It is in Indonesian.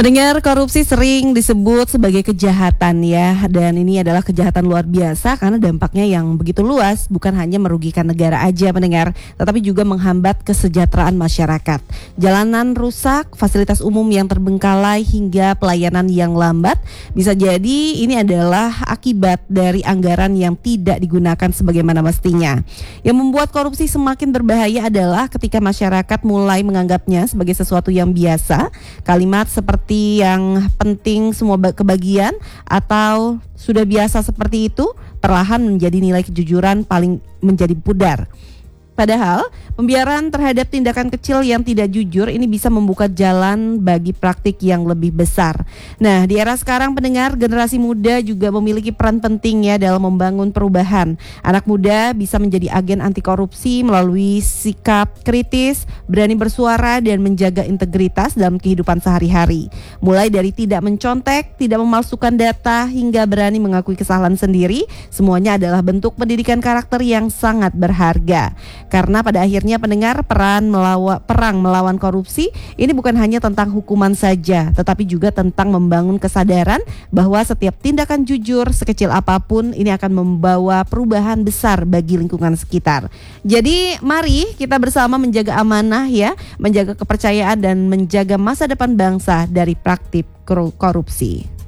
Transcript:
Mendengar korupsi sering disebut sebagai kejahatan ya, dan ini adalah kejahatan luar biasa karena dampaknya yang begitu luas, bukan hanya merugikan negara aja pendengar, tetapi juga menghambat kesejahteraan masyarakat. Jalanan rusak, fasilitas umum yang terbengkalai hingga pelayanan yang lambat. Bisa jadi ini adalah akibat dari anggaran yang tidak digunakan sebagaimana mestinya. Yang membuat korupsi semakin berbahaya adalah ketika masyarakat mulai menganggapnya sebagai sesuatu yang biasa. Kalimat seperti yang penting semua kebagian atau sudah biasa seperti itu perlahan menjadi nilai kejujuran paling menjadi pudar. Padahal pembiaran terhadap tindakan kecil yang tidak jujur ini bisa membuka jalan bagi praktik yang lebih besar. Nah, di era sekarang pendengar, generasi muda juga memiliki peran penting ya dalam membangun perubahan. Anak muda bisa menjadi agen anti korupsi melalui sikap kritis, berani bersuara dan menjaga integritas dalam kehidupan sehari-hari. Mulai dari tidak mencontek, tidak memalsukan data hingga berani mengakui kesalahan sendiri, semuanya adalah bentuk pendidikan karakter yang sangat berharga. Karena pada akhirnya pendengar, perang melawan korupsi ini bukan hanya tentang hukuman saja, tetapi juga tentang membangun kesadaran bahwa setiap tindakan jujur sekecil apapun ini akan membawa perubahan besar bagi lingkungan sekitar. Jadi mari kita bersama menjaga amanah ya, menjaga kepercayaan dan menjaga masa depan bangsa dari praktik korupsi.